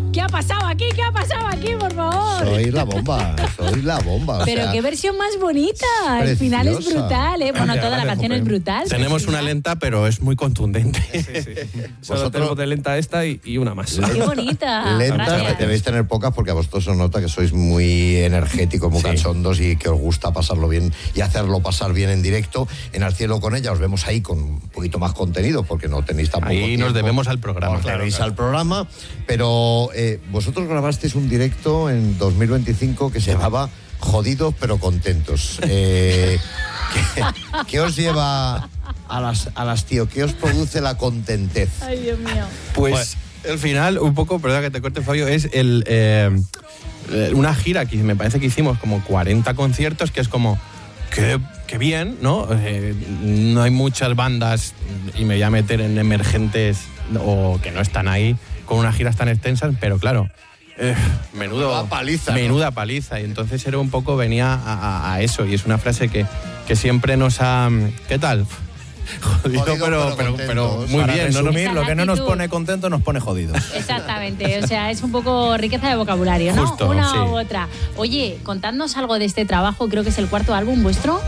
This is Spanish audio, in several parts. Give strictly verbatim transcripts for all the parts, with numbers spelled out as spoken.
¿Qué ha pasado aquí? ¿Qué ha pasado aquí, por favor? Soy la bomba, soy la bomba. O Pero sea, qué versión más bonita. El final es preciosa. brutal, ¿eh? Bueno, Gracias, toda la gracias, canción es Jope. brutal. Tenemos una lenta, pero es muy contundente. Sí, sí. Solo Vosotros- tenemos de lenta esta y, y una más. Qué bonita. lentas Gracias. debéis tener pocas porque a vosotros os nota que sois muy energéticos, muy Sí. cachondos y que os gusta pasarlo bien y hacerlo pasar bien en directo. En Al Cielo con ella os vemos ahí con un poquito más contenido porque no tenéis tampoco Ahí nos tiempo. debemos al programa. Os Claro, debéis claro. al programa, pero eh, vosotros grabasteis un directo en dos mil veinticinco que se llamaba Jodidos pero contentos. Eh, ¿qué, qué os lleva a las, a las tío? ¿Qué os produce la contentez? Ay, Dios mío. Pues el final, un poco, perdón que te corte, Fabio, es el eh, eh, una gira que me parece que hicimos como cuarenta conciertos, que es como, qué, qué bien, ¿no? Eh, no hay muchas bandas, y me voy a meter en emergentes o que no están ahí, con unas giras tan extensas, pero claro, eh, menudo, Menuda paliza, ¿no? menuda paliza. Y entonces era un poco, venía a, a- a eso, y es una frase que, que siempre nos ha... ¿Qué tal? Jodido, Jodido, pero, pero pero, pero contentos. muy Para bien, ¿no? resumir, Esa lo que no nos actitud. pone contentos nos pone jodidos. Exactamente, o sea, es un poco riqueza de vocabulario, ¿no? Justo, Una sí. u otra. Oye, contadnos algo de este trabajo, creo que es el cuarto álbum vuestro.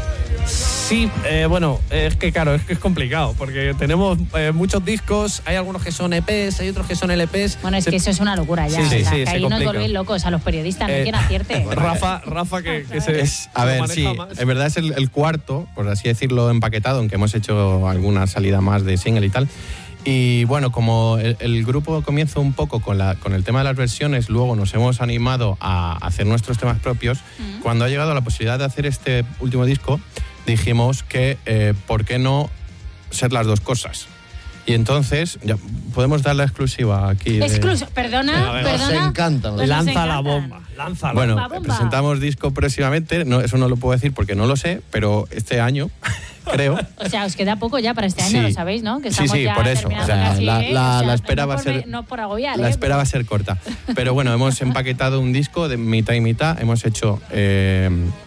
Sí, eh, bueno, es que claro, es que es complicado, porque tenemos eh, muchos discos, hay algunos que son E Pes, hay otros que son L Pes. Bueno, es Se- que eso es una locura ya. Sí, sí, o sea, sí, que se ahí nos complica. volvéis locos a los periodistas, no hay Eh, quien acierte. Rafa, Rafa que, que se, Es, a se lo ver, maneja sí, más. en verdad es el, el cuarto, por así decirlo, empaquetado, aunque hemos hecho alguna salida más de single y tal. Y bueno, como el, el grupo comienza un poco con, la, con el tema de las versiones, luego nos hemos animado a hacer nuestros temas propios. Mm. Cuando ha llegado la posibilidad de hacer este último disco, dijimos que eh, ¿por qué no ser las dos cosas? Y entonces, ya podemos dar la exclusiva aquí. de- Excluso, perdona, A ver, nos perdona. encantan. Pues nos Lanza la encantan. bomba, lanza la Bueno, Bomba, bomba. presentamos disco próximamente, no, eso no lo puedo decir porque no lo sé, pero este año, creo. O sea, os queda poco ya para este año, Sí. lo sabéis, ¿no? Que Sí, estamos sí, ya por eso. terminando O sea, casi, la- ¿eh? la- O sea, la espera no va a por ser- me- No por agobiar, La ¿eh? espera va a ser corta. Pero bueno, hemos empaquetado un disco de mitad y mitad. Hemos hecho eh,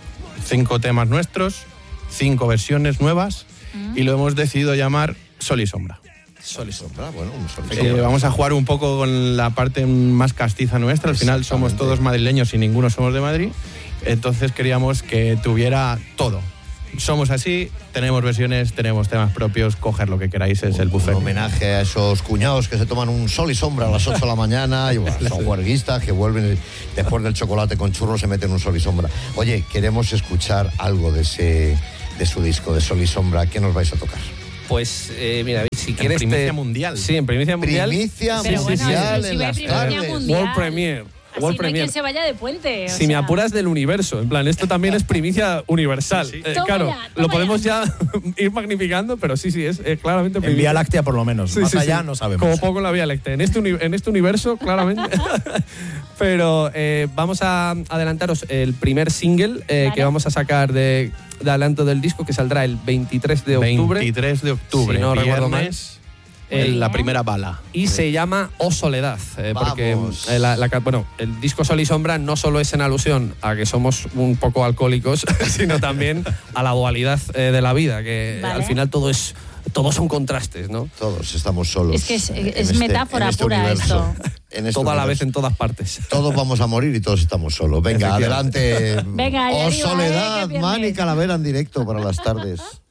cinco temas nuestros, cinco versiones nuevas y lo hemos decidido llamar Sol y Sombra. Sol y sombra, bueno, un sol y Eh, sombra. vamos a jugar un poco con la parte más castiza nuestra. Al final somos Exactamente. todos madrileños y ninguno somos de Madrid. Entonces queríamos que tuviera todo. Somos así, tenemos versiones, tenemos temas propios, coger lo que queráis, es el Un buffet. homenaje a esos cuñados que se toman un sol y sombra a las ocho de la mañana y bueno, son huerguistas que vuelven y después del chocolate con churros se meten un sol y sombra. Oye, queremos escuchar algo de ese de su disco de Sol y Sombra. ¿Qué nos vais a tocar? Pues eh, mira, si quieres primicia te- mundial. Sí, en primicia mundial. Primicia Pero bueno, mundial exclusiva en de las primicia tardes. mundial. World Premiere. Así World no hay Premiere. quien se vaya de puente. o Si me sea. apuras del universo, en plan, esto también es primicia universal. Sí, sí. Eh, Toma claro, ya, toma lo podemos ya. ya ir magnificando, pero sí, sí, es eh, claramente En primicia. Vía Láctea por lo menos. Sí, Más sí, allá sí. no sabemos. Como poco en la Vía Láctea. En este, uni- en este universo, claramente. Pero eh, vamos a adelantaros el primer single eh, Vale. que vamos a sacar de, de adelanto del disco, que saldrá el veintitrés de octubre. veintitrés de octubre, Si no recuerdo mal. viernes, Muy en bien. la primera bala. Y se llama O Soledad, eh, porque Vamos. eh, la- la ca- bueno, el disco Sol y Sombra no solo es en alusión a que somos un poco alcohólicos, sino también a la dualidad eh, de la vida, que Vale. al final todo es todos son contrastes, ¿no? Todos estamos solos. Es que es- en es metáfora en este pura universo. esto. En este Todo a la universo. vez en todas partes. Todos vamos a morir y todos estamos solos. Venga, Efectivamente. adelante. Venga, allá Oh, arriba, eh, Soledad, que pierdes. Mani Calavera en directo para las tardes.